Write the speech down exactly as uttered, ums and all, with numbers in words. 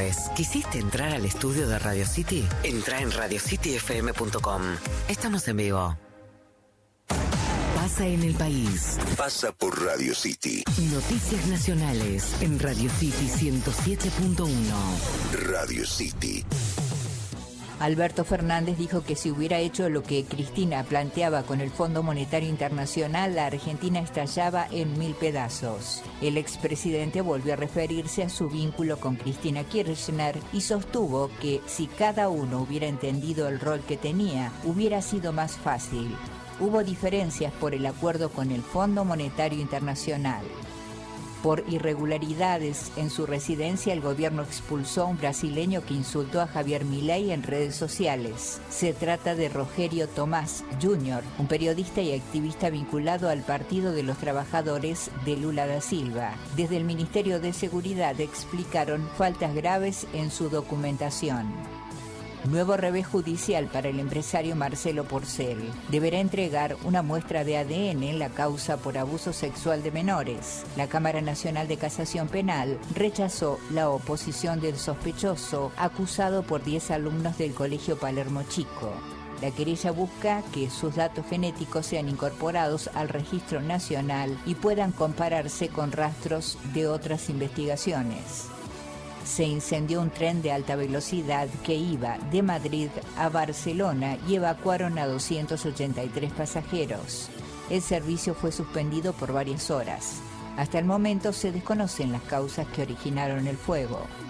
vez quisiste entrar al estudio de Radio City? Entra en radio city f m punto com. Estamos en vivo. Pasa en el país. Pasa por Radio City. Noticias nacionales en Radio City ciento siete punto uno. Radio City. Alberto Fernández dijo que si hubiera hecho lo que Cristina planteaba con el Fondo Monetario Internacional, la Argentina estallaba en mil pedazos. El expresidente volvió a referirse a su vínculo con Cristina Kirchner y sostuvo que si cada uno hubiera entendido el rol que tenía, hubiera sido más fácil. Hubo diferencias por el acuerdo con el Fondo Monetario Internacional. Por irregularidades en su residencia, el gobierno expulsó a un brasileño que insultó a Javier Milei en redes sociales. Se trata de Rogerio Tomás junior, un periodista y activista vinculado al Partido de los Trabajadores de Lula da Silva. Desde el Ministerio de Seguridad explicaron faltas graves en su documentación. Nuevo revés judicial para el empresario Marcelo Porcel. Deberá entregar una muestra de A D N en la causa por abuso sexual de menores. La Cámara Nacional de Casación Penal rechazó la oposición del sospechoso acusado por diez alumnos del Colegio Palermo Chico. La querella busca que sus datos genéticos sean incorporados al registro nacional y puedan compararse con rastros de otras investigaciones. Se incendió un tren de alta velocidad que iba de Madrid a Barcelona y evacuaron a doscientos ochenta y tres pasajeros. El servicio fue suspendido por varias horas. Hasta el momento se desconocen las causas que originaron el fuego.